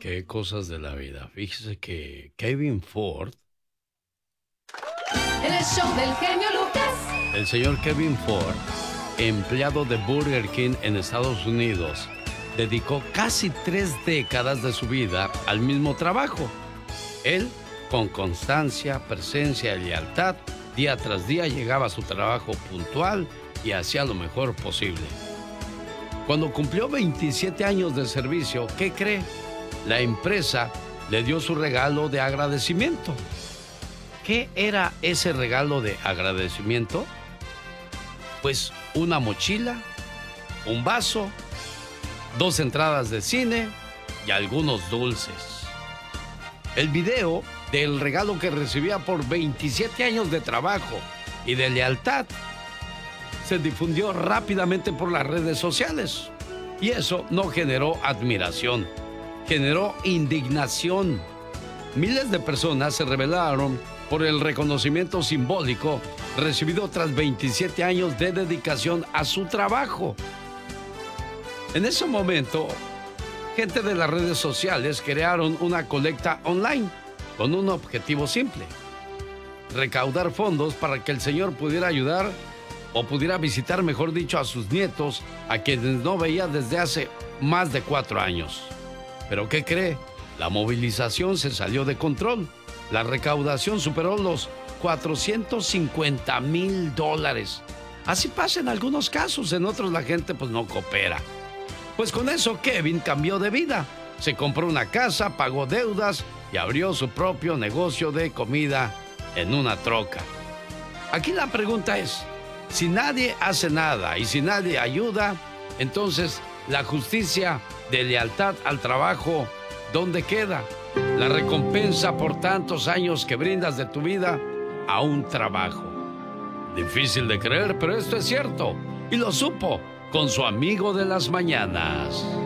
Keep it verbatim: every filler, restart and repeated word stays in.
Qué cosas de la vida. Fíjese que Kevin Ford, En el show del genio Lucas. el señor Kevin Ford, empleado de Burger King en Estados Unidos, dedicó casi tres décadas de su vida al mismo trabajo. Él, con constancia, presencia y lealtad, día tras día llegaba a su trabajo puntual y hacía lo mejor posible. Cuando cumplió veintisiete años de servicio, ¿qué cree? La empresa le dio su regalo de agradecimiento. ¿Qué era ese regalo de agradecimiento? Pues una mochila, un vaso, dos entradas de cine y algunos dulces. El video del regalo que recibía por veintisiete años de trabajo y de lealtad se difundió rápidamente por las redes sociales. Y eso no generó admiración, generó indignación. Miles de personas se rebelaron por el reconocimiento simbólico recibido tras veintisiete años de dedicación a su trabajo. En ese momento, gente de las redes sociales crearon una colecta online con un objetivo simple: recaudar fondos para que el señor pudiera ayudar o pudiera visitar, mejor dicho, a sus nietos, a quienes no veía desde hace más de cuatro años. ¿Pero qué cree? La movilización se salió de control. La recaudación superó los cuatrocientos cincuenta mil dólares. Así pasa en algunos casos, en otros la gente pues no coopera. Pues con eso Kevin cambió de vida. Se compró una casa, pagó deudas y abrió su propio negocio de comida en una troca. Aquí la pregunta es, si nadie hace nada y si nadie ayuda, entonces la justicia de lealtad al trabajo, ¿dónde queda? La recompensa por tantos años que brindas de tu vida a un trabajo. Difícil de creer, pero esto es cierto. Y lo supo con su amigo de las mañanas.